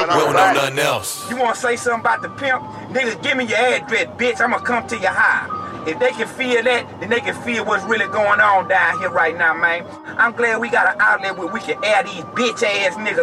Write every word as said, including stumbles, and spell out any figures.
going on? We don't know nothing else. You want to say something about the pimp? Niggas, give me your address, bitch. I'ma come to your house. If they can feel that, then they can feel what's really going on down here right now, man. I'm glad we got an outlet where we can air these bitch ass niggas